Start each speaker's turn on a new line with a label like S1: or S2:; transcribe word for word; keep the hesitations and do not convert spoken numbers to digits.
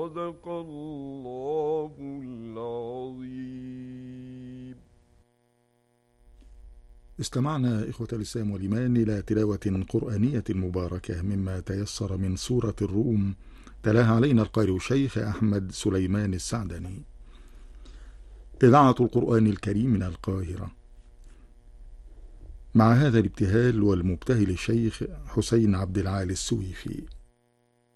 S1: صدق الله العظيم.
S2: استمعنا إخوة الإسلام والإيمان إلى تلاوة قرآنية مباركة مما تيسر من سورة الروم، تلاها علينا القارئ الشيخ أحمد سليمان السعدني. إذاعة القرآن الكريم من القاهرة. مع هذا الابتهال والمبتهل الشيخ حسين عبد العالي السويفي.